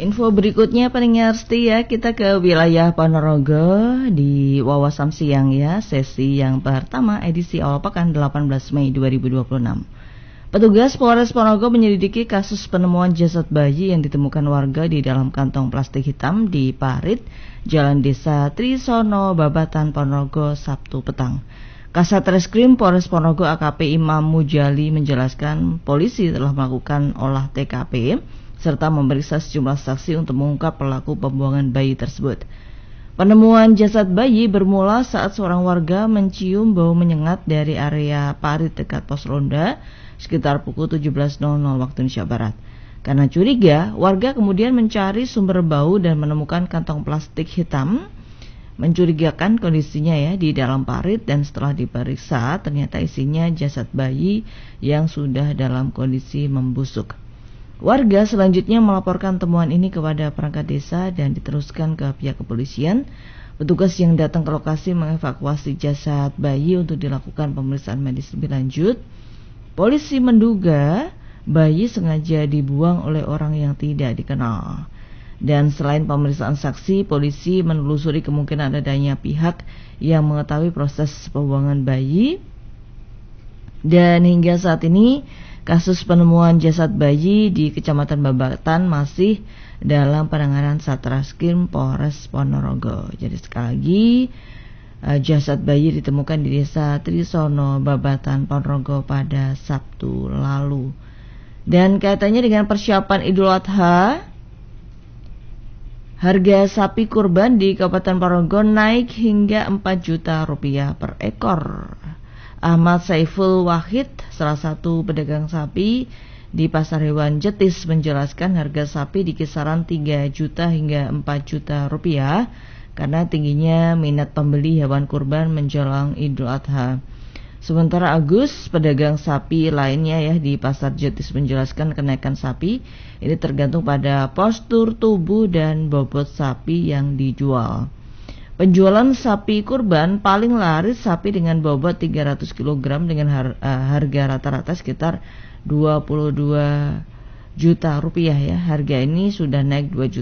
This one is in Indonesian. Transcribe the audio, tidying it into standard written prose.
Info berikutnya pendengar setia, kita ke wilayah Ponorogo di Wawasan Siang ya, sesi yang pertama edisi awal pekan 18 Mei 2026. Petugas Polres Ponorogo menyelidiki kasus penemuan jasad bayi yang ditemukan warga di dalam kantong plastik hitam di parit Jalan Desa Trisono, Babatan, Ponorogo, Sabtu petang. Kasat Reskrim Polres Ponorogo AKP Imam Mujali menjelaskan polisi telah melakukan olah TKP serta memeriksa sejumlah saksi untuk mengungkap pelaku pembuangan bayi tersebut. Penemuan jasad bayi bermula saat seorang warga mencium bau menyengat dari area parit dekat pos ronda sekitar pukul 17.00 waktu Indonesia Barat. Karena curiga, warga kemudian mencari sumber bau dan menemukan kantong plastik hitam mencurigakan kondisinya ya di dalam parit, dan setelah diperiksa ternyata isinya jasad bayi yang sudah dalam kondisi membusuk. Warga selanjutnya melaporkan temuan ini kepada perangkat desa dan diteruskan ke pihak kepolisian. Petugas yang datang ke lokasi mengevakuasi jasad bayi untuk dilakukan pemeriksaan medis lebih lanjut. Polisi menduga bayi sengaja dibuang oleh orang yang tidak dikenal. Dan selain pemeriksaan saksi, polisi menelusuri kemungkinan adanya pihak yang mengetahui proses pembuangan bayi. Dan hingga saat ini kasus penemuan jasad bayi di Kecamatan Babatan masih dalam penanganan Satreskrim Polres Ponorogo. Jadi sekali lagi, jasad bayi ditemukan di Desa Trisono, Babatan, Ponorogo pada Sabtu lalu. Dan kaitannya dengan persiapan Idul Adha, harga sapi kurban di Kabupaten Ponorogo naik hingga 4 juta rupiah per ekor. Ahmad Saiful Wahid, salah satu pedagang sapi di Pasar Hewan Jetis, menjelaskan harga sapi di kisaran 3 juta hingga 4 juta rupiah karena tingginya minat pembeli hewan kurban menjelang Idul Adha. Sementara Agus, pedagang sapi lainnya ya di Pasar Jetis, menjelaskan kenaikan sapi ini tergantung pada postur tubuh dan bobot sapi yang dijual. Penjualan sapi kurban paling laris sapi dengan bobot 300 kg dengan harga rata-rata sekitar 22 juta rupiah ya. Harga ini sudah naik 2 juta